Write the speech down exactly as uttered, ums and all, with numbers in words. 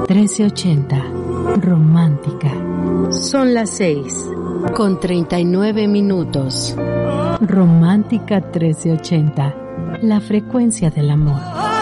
trece ochenta, romántica. Son las seis, con treinta y nueve minutos. Romántica trece ochenta, la frecuencia del amor.